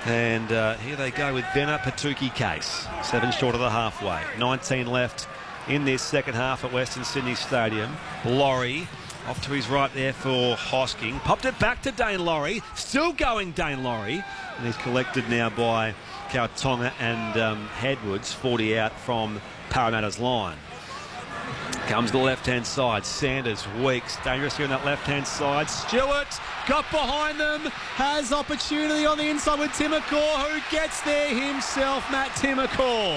And here they go with Benner, Patuki, Case. 7 short of the halfway. 19 left in this second half at Western Sydney Stadium. Laurie off to his right there for Hosking. Popped it back to Dane Laurie. Still going Dane Laurie. And he's collected now by Kautonga and Hedwards. 40 out from Parramatta's line. Comes to the left-hand side. Sanders, Weeks, dangerous here on that left-hand side. Stewart got behind them. Has opportunity on the inside with Timokor, who gets there himself, Matt Timokor.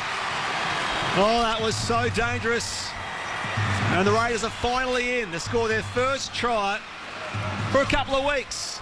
Oh, that was so dangerous. And the Raiders are finally in to score their first try for a couple of weeks.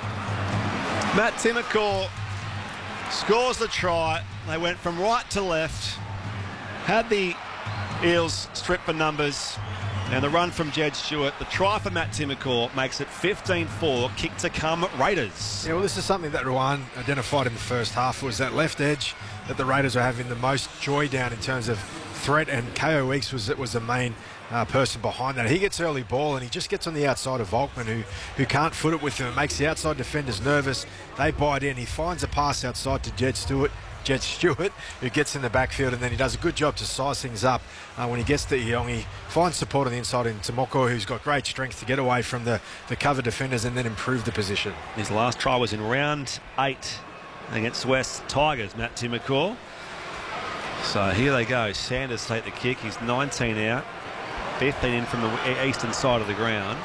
Matt Timokor scores the try. They went from right to left. Had the Eels stripped for numbers. And the run from Jed Stewart, the try for Matt Timokor makes it 15-4, kick to come Raiders. Yeah, well, this is something that Ruan identified in the first half, was that left edge that the Raiders are having the most joy down in terms of threat, and Ko Weeks was the main person behind that. He gets early ball and he just gets on the outside of Volkman, who can't foot it with him. It makes the outside defenders nervous. They bite in. He finds a pass outside to Jed Stewart, who gets in the backfield, and then he does a good job to size things up when he gets to Eong. He finds support on the inside in Timokor, who's got great strength to get away from the cover defenders and then improve the position. His last try was in round 8 against West Tigers, Matt Timokor. So here they go. Sanders take the kick. He's 19 out, 15 in from the eastern side of the ground.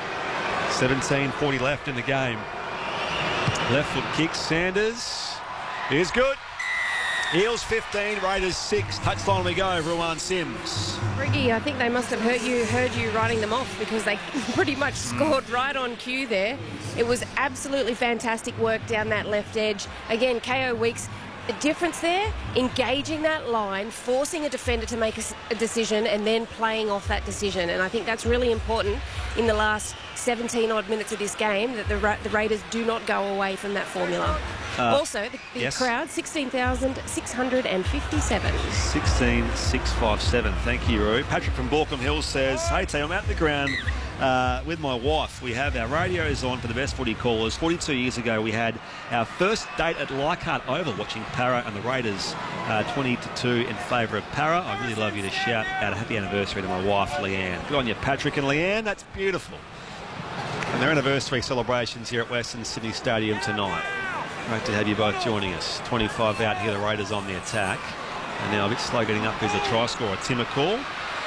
17:40 left in the game. Left foot kick. Sanders is good. Eels 15, Raiders 6. Touchline we go, Ruan Sims. Riggy, I think they must have heard you writing them off, because they pretty much scored right on cue there. It was absolutely fantastic work down that left edge. Again, Ko Weeks, the difference there, engaging that line, forcing a defender to make a decision and then playing off that decision. And I think that's really important in the last 17-odd minutes of this game, that the Raiders do not go away from that formula. Also, the yes. crowd, 16,657. 16,657. Thank you, Roo. Patrick from Borkham Hills says, hey, team, I'm at the ground with my wife. We have our radios on for the best footy callers. 42 years ago, we had our first date at Leichhardt Oval watching Para and the Raiders 20-2 in favour of Para. I'd really love you to shout out a happy anniversary to my wife, Leanne. Good on you, Patrick and Leanne. That's beautiful. And their anniversary celebrations here at Western Sydney Stadium tonight. Great to have you both joining us. 25 out here, the Raiders on the attack. And now a bit slow getting up is the try scorer, Timokor.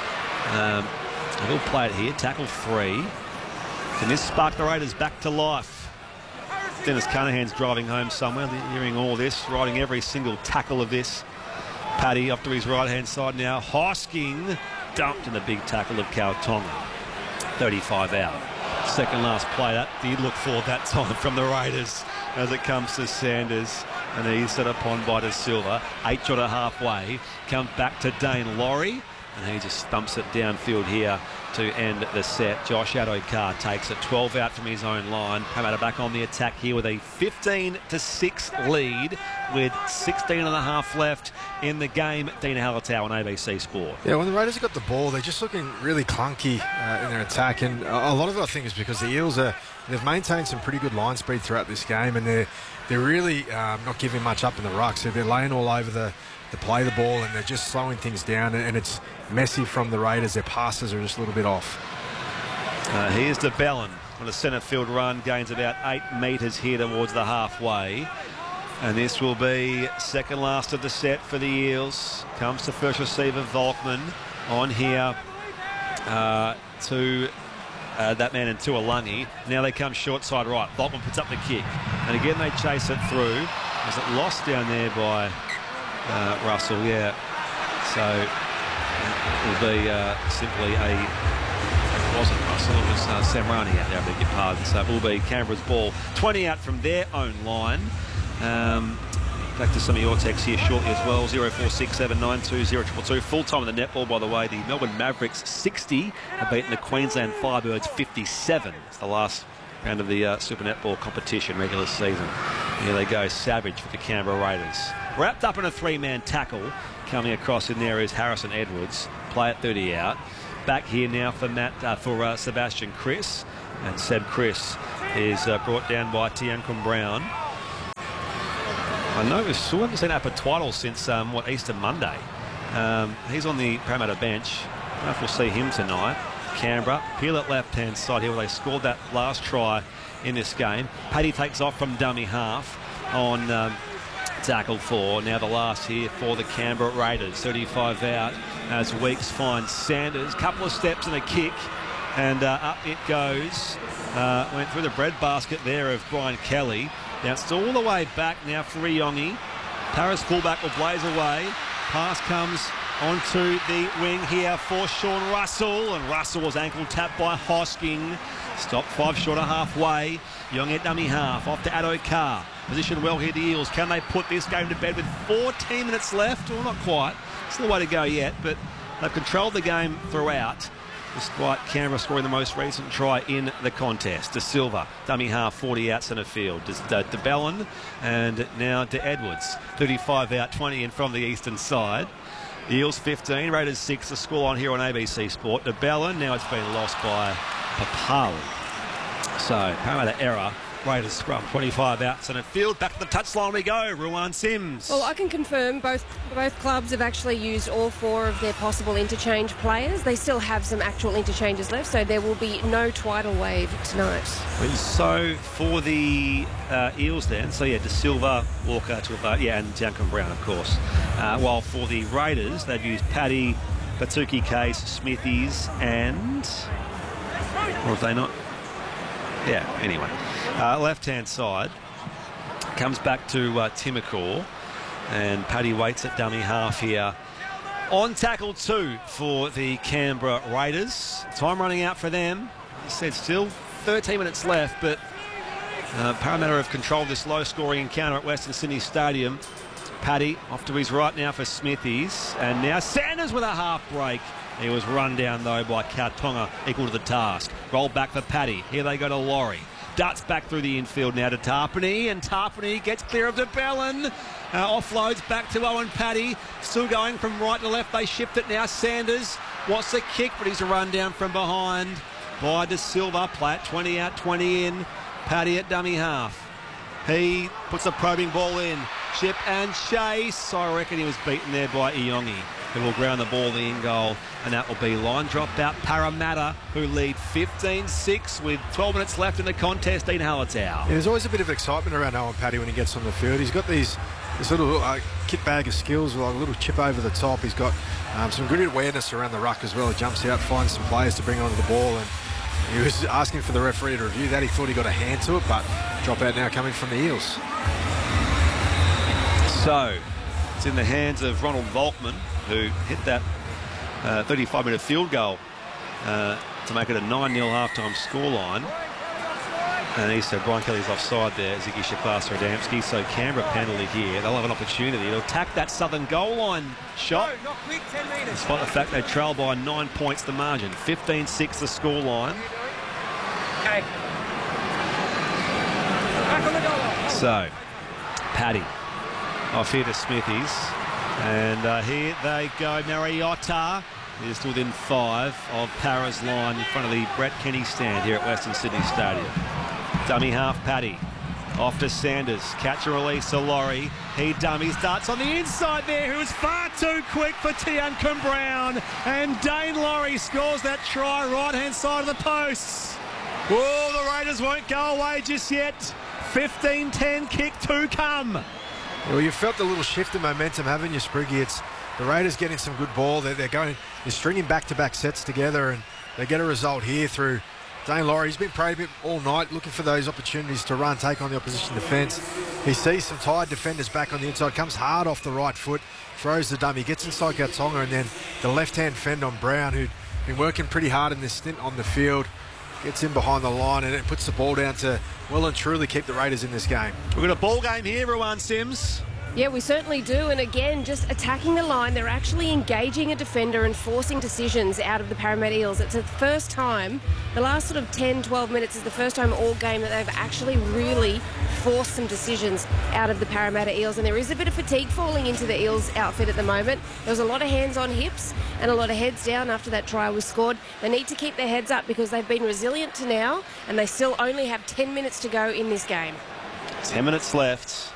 He'll play it here, tackle 3. Can this spark the Raiders back to life? Dennis Cunahan's driving home somewhere, hearing all this, riding every single tackle of this. Paddy up to his right-hand side now. Hosking dumped in the big tackle of Kautonga. 35 out. Second last play, that did look for that time from the Raiders as it comes to Sanders, and he's set upon by De Silva. 8 short of halfway, comes back to Dane Laurie, and he just stumps it downfield here to end the set. Josh Adokar takes it 12 out from his own line. Parramatta back on the attack here with a 15-6 lead with 16 and a half left in the game. Dina Hallertau on ABC Sport. Yeah, when the Raiders have got the ball, they're just looking really clunky in their attack, and a lot of it I think is because the Eels they've maintained some pretty good line speed throughout this game, and they're really not giving much up in the ruck, so they're laying all over the play the ball, and they're just slowing things down, and it's messy from the Raiders. Their passes are just a little bit off. Here's De Bellin on a centre field run, gains about 8 metres here towards the halfway, and this will be second last of the set for the Eels. Comes to first receiver Volkman on here to that man in Tuolungi. Now they come short side right. Volkman puts up the kick, and again they chase it through. Was it lost down there by Russell? Yeah. So it will be simply it wasn't Russell, it was Samrani out there, I beg your pardon. So it will be Canberra's ball. 20 out from their own line. Back to some of your texts here shortly as well. 0467920222. Full time in the netball, by the way. The Melbourne Mavericks 60 have beaten the Queensland Firebirds 57. It's the last round of the Super Netball competition regular season. Here they go, Savage for the Canberra Raiders. Wrapped up in a 3-man tackle. Coming across in there is Harrison Edwards. Play at 30 out. Back here now for Sebastian Chris. And Seb Chris is brought down by Tiancum Brown. I know we still haven't seen Apatwidle since, Easter Monday. He's on the Parramatta bench. I don't know if we'll see him tonight. Canberra, Peel at left-hand side here where they scored that last try in this game. Paddy takes off from dummy half on tackle 4. Now the last here for the Canberra Raiders. 35 out as Weeks finds Sanders. Couple of steps and a kick, and up it goes. Went through the breadbasket there of Brian Kelly. Bounced all the way back now for Iongi. Paris fullback will blaze away. Pass comes onto the wing here for Sean Russell, and Russell was ankle tapped by Hosking. Stopped 5 short of halfway. Young at dummy half, off to Addo Carr. Positioned well here, the Eels. Can they put this game to bed with 14 minutes left? Well, not quite. Still a way to go yet, but they've controlled the game throughout, despite Canberra scoring the most recent try in the contest. De Silva, dummy half, 40 out centre field. De Bellin, and now De Edwards. 35 out, 20 in from the eastern side. The Eels 15, Raiders 6, the scoreline here on ABC Sport. De Bellin, now it's been lost by Papali. So, Parramatta error. Raiders scrum, 25 out centre field. Back to the touchline we go. Ruan Sims. Well, I can confirm both clubs have actually used all 4 of their possible interchange players. They still have some actual interchanges left, so there will be no Twiddle wave tonight. So, for the Eels then, De Silva, Walker, and Duncan Brown, of course. While for the Raiders, they've used Paddy, Batuki Case, Smithies, and... or have they not? Yeah, anyway. Left-hand side. Comes back to Timokor. And Paddy waits at dummy half here. On tackle 2 for the Canberra Raiders. Time running out for them. As I said, still 13 minutes left, but Parramatta have controlled this low-scoring encounter at Western Sydney Stadium. Paddy off to his right now for Smithies. And now Sanders with a half break. He was run down, though, by Kautonga, equal to the task. Roll back for Paddy. Here they go to Laurie. Darts back through the infield now to Tarpany, and Tarpany gets clear of De Bellin. Offloads back to Owen Paddy. Still going from right to left. They shift it now. Sanders wants the kick, but he's a run down from behind by De Silva. Platt 20 out, 20 in. Paddy at dummy half. He puts a probing ball in. Chip and chase. I reckon he was beaten there by Iongi, who will ground the ball in goal, and that will be line drop out Parramatta, who lead 15-6 with 12 minutes left in the contest. Dean Hallertau. Yeah, there's always a bit of excitement around Owen Paddy when he gets on the field. He's got this little kit bag of skills with like a little chip over the top. He's got some good awareness around the ruck as well. He jumps out, finds some players to bring onto the ball, and he was asking for the referee to review that. He thought he got a hand to it, but drop out now coming from the Eels. So it's in the hands of Ronald Volkman, who hit that 35-metre field goal to make it a 9-0 half-time scoreline. And he said Brian Kelly's offside there, Ziggy Shaklas-Radamski. So Canberra penalty here. They'll have an opportunity to attack that southern goal line shot. Despite the fact they trail by 9 points the margin. 15-6 the scoreline. Okay. So, Paddy off here to Smithies. And here they go. Mariota is within 5 of Para's line in front of the Brett Kenny stand here at Western Sydney Stadium. Dummy half Paddy. Off to Sanders. Catch and release to Laurie. He dummies. Darts on the inside there. Who was far too quick for Duncan Brown. And Dane Laurie scores that try right-hand side of the posts. Oh, the Raiders won't go away just yet. 15-10 kick to come. Well, you felt the little shift in momentum, haven't you, Spriggy? It's the Raiders getting some good ball. They're stringing back-to-back sets together, and they get a result here through Dane Laurie. He's been prayed a bit all night, looking for those opportunities to run, take on the opposition defence. He sees some tired defenders back on the inside, comes hard off the right foot, throws the dummy, gets inside Kautonga, and then the left-hand fend on Brown, who'd been working pretty hard in this stint on the field, gets in behind the line, and it puts the ball down to well and truly keep the Raiders in this game. We've got a ball game here, Ruan Sims. Yeah, we certainly do. And again, just attacking the line, they're actually engaging a defender and forcing decisions out of the Parramatta Eels. It's the first time, the last sort of 10, 12 minutes is the first time all game that they've actually really forced some decisions out of the Parramatta Eels. And there is a bit of fatigue falling into the Eels outfit at the moment. There was a lot of hands on hips and a lot of heads down after that try was scored. They need to keep their heads up because they've been resilient to now, and they still only have 10 minutes to go in this game. 10 minutes left.